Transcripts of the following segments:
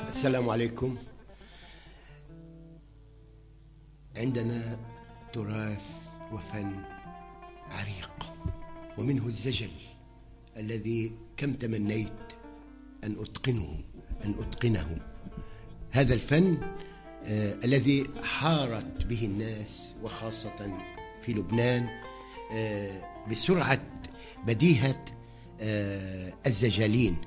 السلام عليكم. عندنا تراث وفن عريق، ومنه الزجل الذي كم تمنيت أن أتقنه. هذا الفن الذي حارت به الناس وخاصة في لبنان بسرعة بديهة الزجالين.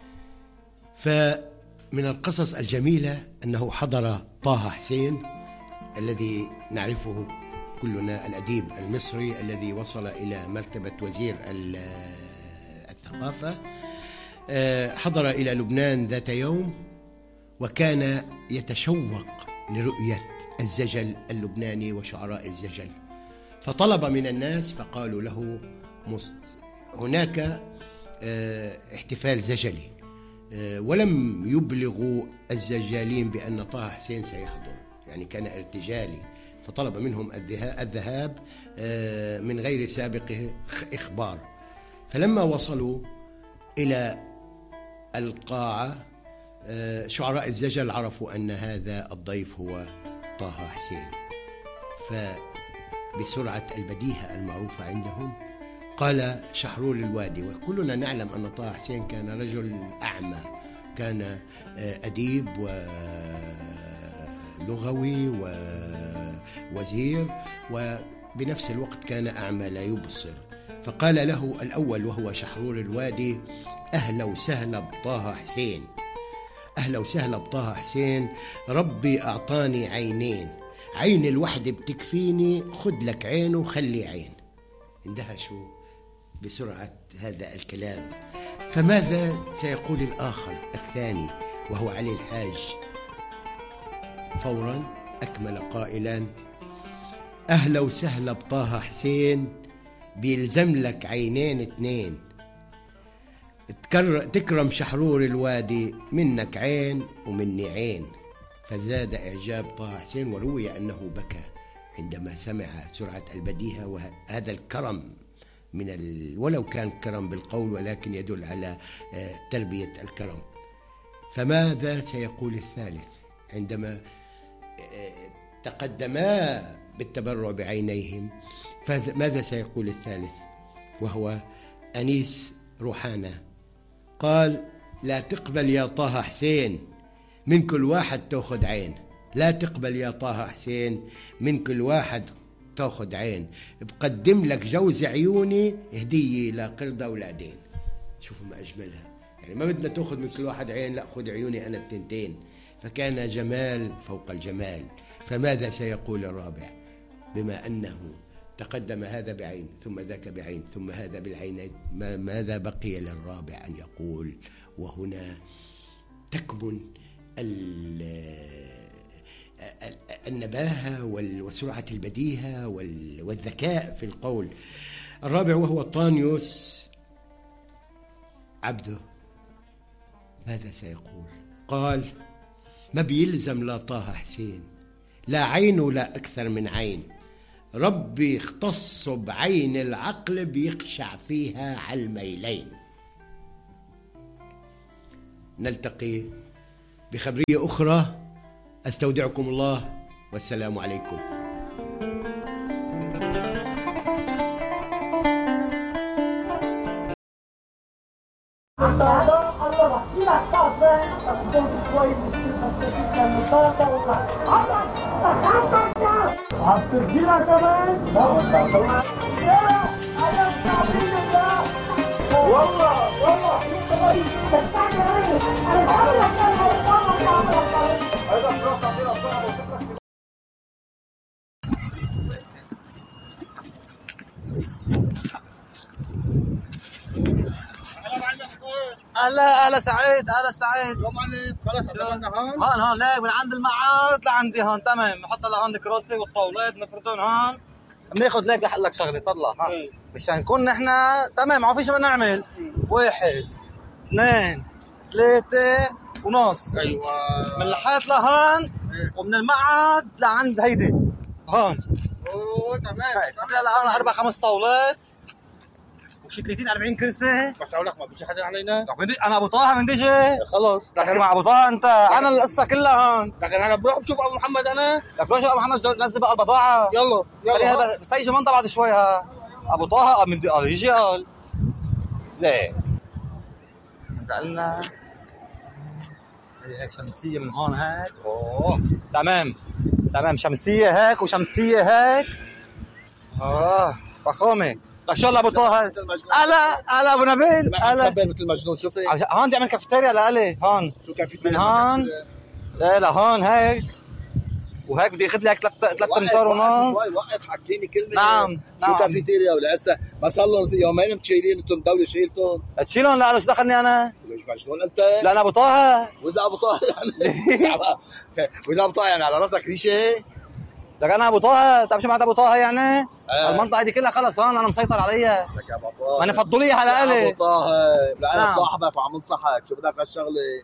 فمن القصص الجميلة أنه حضر طه حسين الذي نعرفه كلنا، الأديب المصري الذي وصل إلى مرتبة وزير الثقافة. حضر إلى لبنان ذات يوم وكان يتشوق لرؤية الزجل اللبناني وشعراء الزجل، فطلب من الناس فقالوا له هناك احتفال زجلي، ولم يبلغوا الزجالين بأن طه حسين سيحضر، يعني كان ارتجالي، فطلب منهم الذهاب من غير سابق إخبار. فلما وصلوا إلى القاعة شعراء الزجل عرفوا أن هذا الضيف هو طه حسين، فبسرعة البديهة المعروفة عندهم قال شحرور الوادي، وكلنا نعلم أن طه حسين كان رجل أعمى، كان أديب ولغوي ووزير، وبنفس الوقت كان أعمى لا يبصر. فقال له الأول وهو شحرور الوادي: أهلا وسهلا بطه حسين، أهلا وسهلا بطه حسين، ربي أعطاني عينين، عين الوحدة بتكفيني، خد لك عين وخلي عين. اندهشوا بسرعة هذا الكلام. فماذا سيقول الآخر الثاني وهو علي الحاج؟ فورا أكمل قائلا: أهلا وسهلا بطه حسين، بيلزم لك عينين اتنين، تكرم شحرور الوادي، منك عين ومني عين. فزاد إعجاب طه حسين، وروي أنه بكى عندما سمع سرعة البديهة وهذا الكرم ولو كان كرم بالقول ولكن يدل على تربية الكرم. فماذا سيقول الثالث عندما تقدما بالتبرع بعينيهم؟ فماذا سيقول الثالث وهو أنيس روحانة؟ قال: لا تقبل يا طه حسين، من كل واحد تأخذ عين، لا تقبل يا طه حسين، من كل واحد تأخذ عين، بقدم لك جوز عيوني هدية لا قردة ولا دين. شوفوا ما أجملها، يعني ما بدنا تأخذ من كل واحد عين، لا خذ عيوني أنا التنتين. فكان جمال فوق الجمال. فماذا سيقول الرابع بما أنه تقدم هذا بعين ثم ذاك بعين ثم هذا بالعينين؟ ماذا بقي للرابع أن يقول؟ وهنا تكمن النباهة وسرعة البديهة والذكاء في القول. الرابع وهو طانيوس عبده، ماذا سيقول؟ قال: ما بيلزم لا طه حسين، لا عين ولا أكثر من عين، ربي اختص بعين العقل بيخشع فيها على الميلين. نلتقي بخبرية أخرى، أستودعكم الله والسلام عليكم. هلا سعيد، هلا سعيد. يوم عليك. خلاص اعتمدنا هون؟ هون ليك من عند المعارض لعندي هون. تمام، نحط لهون الكراسي والطاولات نفردهم هون. بناخذ ليك لحق لك شغله طلع مشان نكون نحن تمام. ما في شيء بدنا نعمل. 1 2 3 ونص. ايوه، من الحيط لهون ومن المعهد لعند هيدي هون. اوه تمام. هلا 4 5 طاولات وشي 30 40 كرسي. بس اقول لك ما بيجي حدا علينا. انا ابو طه من ديجي. خلص تحكي مع ابو طه انت، انا القصه كلها هون. لكن انا بروح بشوف ابو محمد انا. لك روح شوف ابو محمد نزل بقى البضاعه. يلا بس هي منطقه بعد شوي ها. ابو طه من يجي قال ليه؟ انت قلنا هيك شمسيه من هون هيك. اوه تمام شمسيه هيك وشمسيه هيك. فخامه. لك شو ابو طه؟ هلا ابو نبيل. هلا مثل مجنون. شوفي هون بدي اعمل كافيتيريا لالي هون. شو كافيتيريا من هون لا هون هيك وهيك بدي اخذ لك 3 امتار ونص. وقف حكيني كلمه. نعم شو كافيتيريا ولا هسه ما صار لهم يومين مشيلين انتم الدوله شيلتهم. تشيلهم لا شو دخلني انا؟ ليش مجنون انت؟ لا انا ابو طه. واذا ابو طه يعني واذا ابو طه يعني على راسك ريشه. لك انا ابو طه، بتعرف شو معناتها ابو طه يعني؟ المنطقه دي كلها خلص هون انا مسيطر عليها. لك يا ابو طه ما نفضوا لي على الي. ابو طه لا انا صاحبك وعم انصحك، شو بدك هالشغله؟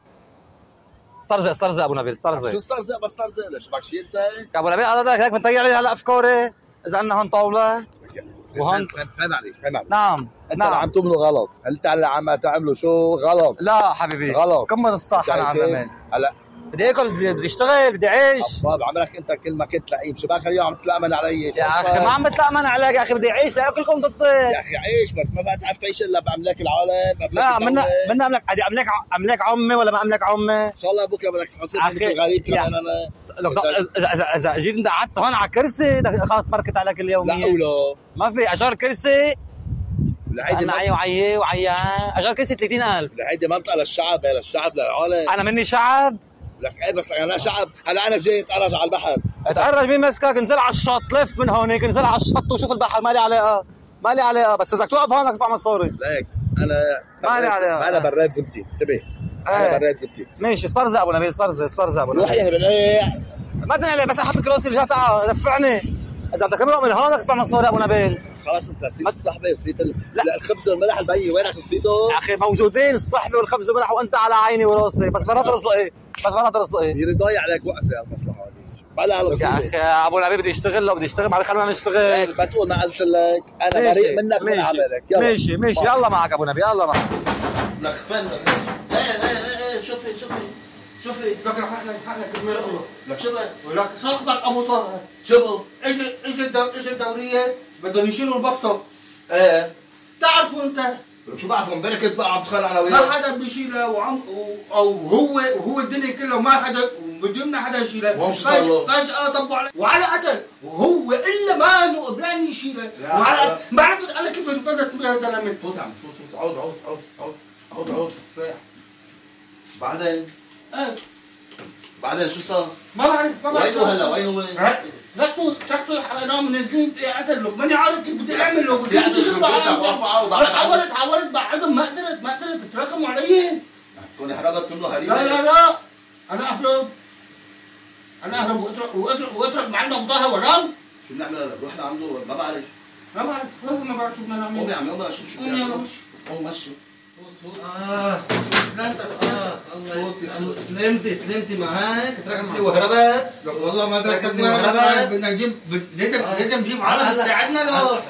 استرزق ابو نبيل استرزق. شو استرزق بس استرزق ليش بدك شيء انت؟ يا ابو نبيل هيك بنطيع لي هلا افكاري. اذا عندنا هون طاوله وهون فهم عليك. نعم انت اللي عم تعملوا غلط، انت اللي عم تعملوا شو غلط. لا حبيبي غلط كمل الصح. انا عم بعمل هلا بدي اكل بدي اشتغل بدي اعيش. طب عملك انت كل ما كنت لعيب، شو باك اليوم عم تتلامن علي؟ يا اخي ما عم بتلامن عليك يا اخي، بدي اعيش لاكلكم ضدي. يا اخي عيش بس ما بقى تعرف تعيش الا باملاك العالم. لا منا املاك عمي ولا ما املاك عمي؟ ان شاء الله بكره بدك تحاسبني مثل غريب كمان انا. اذا جيت انت قعدت هون على كرسي خلص تمركت عليك اليوميه. لا ولا ما في اجار كرسي. لهيدي معي وعيه اجار كرسي 30,000. لهيدي منطقه للشعب، هي للشعب للعالم. انا مني شعب. لك ايه بس انا شعب. هلا انا جاي اتعرج على البحر. اتعرج مين مسكك؟ انزل على الشط، لف من هونيك انزل على الشط وشوف البحر. مالي علاقه بس اذا توقف هون بدك تدفع مصاري. ليك انا مالي عليها. انا براد زبتي انتبه. انا براد زبتي. ماشي استرزق ابو نبيل استرزق ابو نبيل. روح يعني بالريح ما تنقلي بس احط الكراسي رجعت دفعني. اذا بدك تمرق من هون بدك تدفع مصاري ابو نبيل. خلاص انت نسيت الصحبه نسيت الخبز والملح البي وينك نسيته؟ يا اخي موجودين الصحبه والخبز والملح وانت على عيني وراسي بس مرات رزقي يري ضايع عليك وقف يا المصلحه هذه بلا يا اخي ابو نبيل بدي يشتغل ما خلينا نشتغل. بتقول ما قلت لك انا بريء منك ومن عملك. ماشي يلا معك ابو نبيل يلا معك. لك فن شوفي لك حقنا كلمه اغلط. لك شو لك صاحبك ابو طه شو اجى الدوريه بدهم يشيلوا البسطه. تعرفوا انت شو بعرفوا امبارح كنت بقى عم بتخانق انا وياه. ما حدا بيشيلها او هو الدنيا كلها ما حدا بدون حدا يشيلها. فجأة طبوا عليه وعلى قتل وهو الا ما قبلان يشيلها وعلى ما عرفت انا كيف انفذت يا زلمه. فوت عم فوت عود بعدين شو صار؟ ما بعرف وينه هلا وينه تركته حرام نازلين قتل له ماني عارف كيف بدي اعمل له. حاولت بعدهم ما قدرت تراكموا علي. تكوني حرقت منه هريبه. لا انا اهرب واترك معنا بضاها وراه. شو بنعمل هلا؟ روح لعنده ما بعرف ما بعرف شو بدنا نعمل. قومي عم يلا شوف شو بدنا نعمل. قوم مشي. سلمتي معك تركتني وهربت. والله ما تركتني وهربت. بدنا نجيب لازم نجيب عالم تساعدنا له.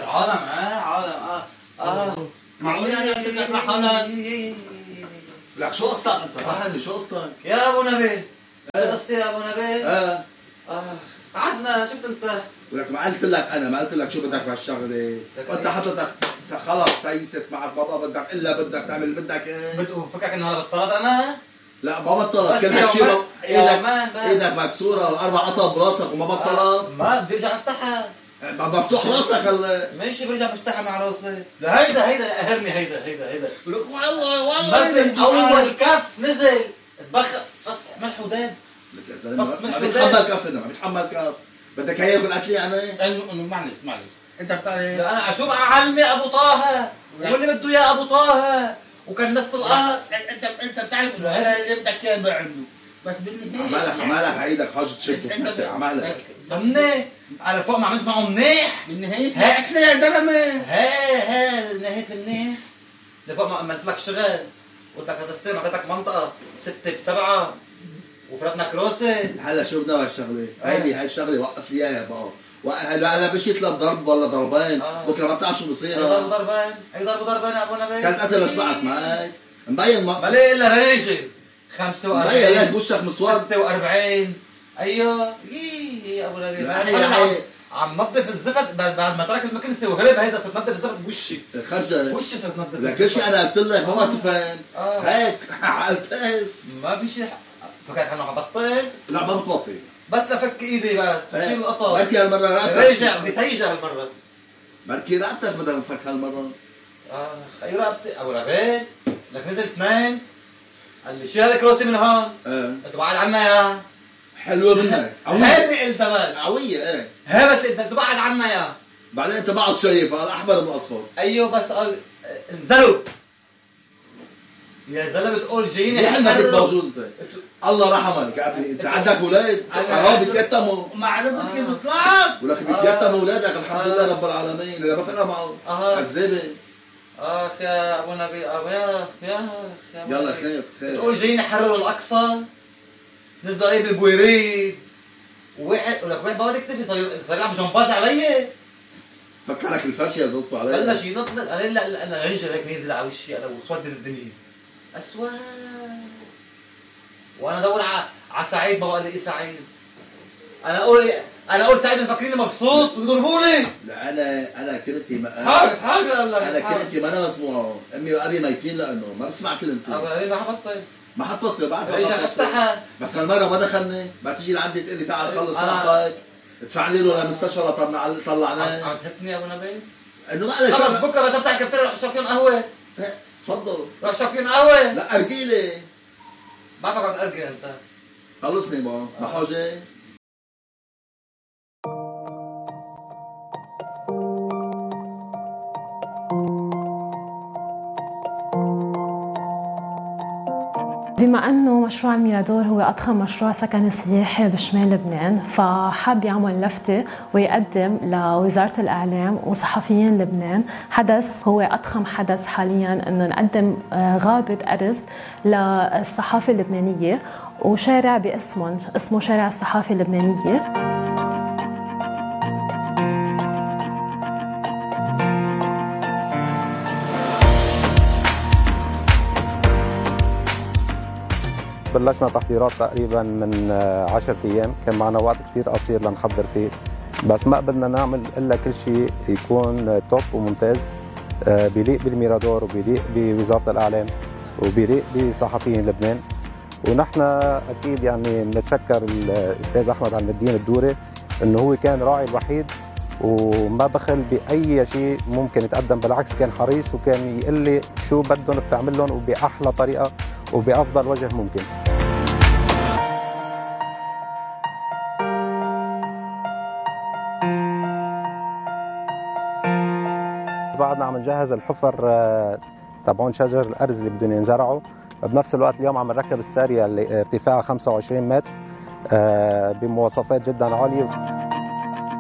عالم معقول يعني تطلع حالك. لك شو قصتك انت؟ فهمني شو قصتك؟ يا ابو نبيل قصتي يا ابو نبيل. قعدنا شفت انت. ولك ما قلت لك شو بدك بهالشغله. وانت حضرتك خلص تيست معك بابا بدك تعمل اللي بدك ايه. فكرك انه انا بطلت انا؟ لا ما بطلت كل هالشيء ايدك مكسوره 4 قطع براسك وما بطلت. ما بدي ارجع افتحها. مفتوح راسك ماشي برجع بفتحها مع راسي. لا هيدا قهرني هيدا لك والله اول كف نزل اتبخر بس ملح ودان. لك يا زلمه ما بيتحمل كف ما بيتحمل كف. بدك هي يقول قتلي يعني؟ انه معلش انت بتعرف لا انا شو بعلمي ابو طه واللي بده اياه ابو طه وكان نص القهر. انت بتعرف انه هذا اللي بدك اياه بعمله بس بالنهايه عمالك عيدك حاجه تشد انت عمالك ضمني على فوق ما عملت معه منيح بالنهايه هاتلي يا زلمه. نهايه المنيح لفوق ما عملت لك شغل قلت لك هتستلم اعطيتك منطقه 6 ب7 وفرتنا كروسه. هلا شو بدنا هالشغله؟ هاي الشغله وقف لي اياها بقى هلا مشيت لضرب ولا ضربين، بكره ما بتعرف شو بصير. اي ضربين يا ابو نبيل. كانت قتل شبعت معك مبين ما ليه الا ريشه 45 مبين لك وشك مسود 46. ايوه يا ابو نبيل عم نظف الزفت بعد ما ترك المكنسه وهرب. هيدا صرت نظف الزفت بوشي خرجت وشي صرت نظف لكل شيء. انا قلت لك ما تفهم هيك عالتاس ما في شيء. فكرت انه حبطل. لا ما بتبطل بس لفك ايدي بس بشيل القطر. بركي هالمره رقبتك رجع بدي سيجه هالمره. بركي رقبتك بدها تنفك هالمره. اي رقبتي ابو نبيل. لك نزل 2 قال لي شيل الكروسي من هون. قلت بعد عنا يا حلوه منك هيك قلت بس قويه. هي بس انت بعد عنا يا بعدين انت بعد شايف هذا احمر من اصفر. ايوه بس قال انزلوا يا زلمه بتقول جايين احنا كنت موجود انت. الله رحمك يا ابني. انت عندك اولاد حرام بيتيتموا. ما عرفت كيف طلعت. ولك بيتيتموا اولادك الحمد لله رب العالمين. اذا ما فرق معه عذابه. اخ يا ابو نبيل يا يلا خير بتقول جايين يحرروا الاقصى. نزلوا عليه بالبويريد وواحد ولك واحد بقى يكتفي صار يلعب جمباز علي. فكرك الفرشه اللي ضبطوا عليه بلش ينط. لا انا رجع هيك نازل على وشي انا وسودت الدنيا اسود. وانا ادور على سعيد ما بقى لي سعيد. انا اقول سعيد مفكريني مبسوط ويضربوني. لا انا كلمتي حاجه انا كلمتي ما انا مسموعه. امي وابي ميتين لانه ما بسمع كلمتي. ما حبطل بعرف افتحها. بس هالمره ما دخلني. ما تيجي لعندي تقول لي تعال خلص صاحبك ادفع لي له للمستشفى طلعناه. عم تهتني يا ابو نبيل انه ما لي شغل. بكره بس افتح كافتيريا روح اشرب فيهم قهوه. تفضل روح اشرب فيهم قهوه. لا ارجي لي. بعرفك عم تأرجي انت. خلصني ما حاجه. بما أنه مشروع الميرادور هو أضخم مشروع سكني سياحي بشمال لبنان، فحاب يعمل لفتة ويقدم لوزارة الإعلام وصحفيين لبنان حدث هو أضخم حدث حالياً، أنه نقدم غابة أرز للصحافة اللبنانية وشارع باسمه اسمه شارع الصحافة اللبنانية. بلشنا تحضيرات تقريبا من 10 ايام، كان معنا وقت كثير قصير لنحضر فيه، بس ما قدرنا نعمل الا كل شيء يكون توب وممتاز بيليق بالميرادور وبيليق بوزاره الاعلام وبيليق بصحفيين لبنان. ونحن اكيد يعني بنتشكر الاستاذ احمد عم الدين الدوري انه هو كان راعي الوحيد وما بخل باي شيء ممكن يتقدم، بالعكس كان حريص وكان يقول لي شو بدهم بتعمل لهم وباحلى طريقه وبأفضل وجه ممكن. بعدنا عم نجهز الحفر تبعون شجر الأرز اللي بدهم ينزرعوا، بنفس الوقت اليوم عم نركب السارية اللي ارتفاعها 25 متر بمواصفات جدا عالية.